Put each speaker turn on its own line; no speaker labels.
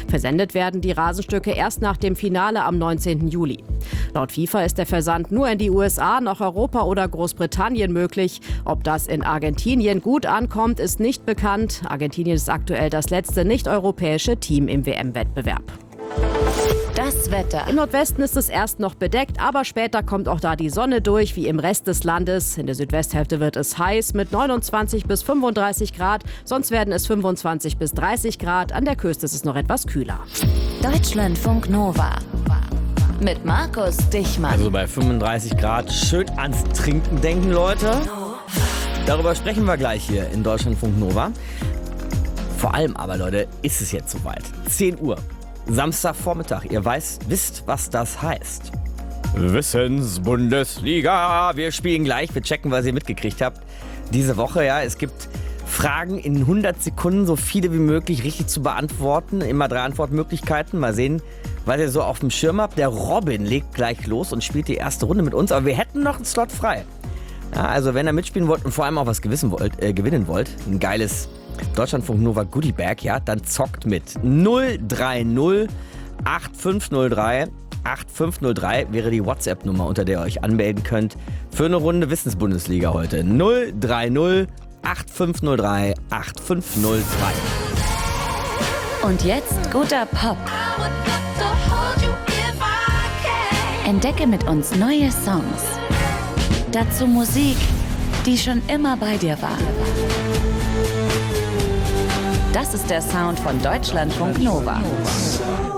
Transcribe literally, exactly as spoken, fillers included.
Versendet werden die Rasenstücke erst nach dem Finale am neunzehnten Juli. Laut FIFA ist der Versand nur in die U S A, nach Europa oder Großbritannien möglich. Ob das in Argentinien gut ankommt, ist nicht bekannt. Argentinien ist aktuell das letzte nicht-europäische Team im W M-Wettbewerb.
Das Wetter.
Im Nordwesten ist es erst noch bedeckt, aber später kommt auch da die Sonne durch, wie im Rest des Landes. In der Südwesthälfte wird es heiß mit neunundzwanzig bis fünfunddreißig Grad. Sonst werden es fünfundzwanzig bis dreißig Grad. An der Küste ist es noch etwas kühler.
Deutschlandfunk Nova. Mit Markus Dichmann.
Also bei fünfunddreißig Grad schön ans Trinken denken, Leute. Darüber sprechen wir gleich hier in Deutschlandfunk Nova. Vor allem aber, Leute, ist es jetzt soweit. zehn Uhr. Samstagvormittag. Ihr weißt, wisst, was das heißt. Wissensbundesliga. Wir spielen gleich. Wir checken, was ihr mitgekriegt habt. Diese Woche, ja, es gibt Fragen in hundert Sekunden, so viele wie möglich richtig zu beantworten. Immer drei Antwortmöglichkeiten. Mal sehen, was ihr so auf dem Schirm habt. Der Robin legt gleich los und spielt die erste Runde mit uns. Aber wir hätten noch einen Slot frei. Ja, also wenn ihr mitspielen wollt und vor allem auch was gewissen wollt, äh, gewinnen wollt, ein geiles Deutschlandfunk Nova Goodie Bag, ja, dann zockt mit. null drei null acht fünf null drei acht fünf null drei wäre die WhatsApp-Nummer, unter der ihr euch anmelden könnt für eine Runde Wissensbundesliga heute. null drei null acht fünf null drei acht fünf null drei.
Und jetzt guter Pop. Entdecke mit uns neue Songs. Dazu Musik, die schon immer bei dir war. Das ist der Sound von Deutschlandfunk Nova.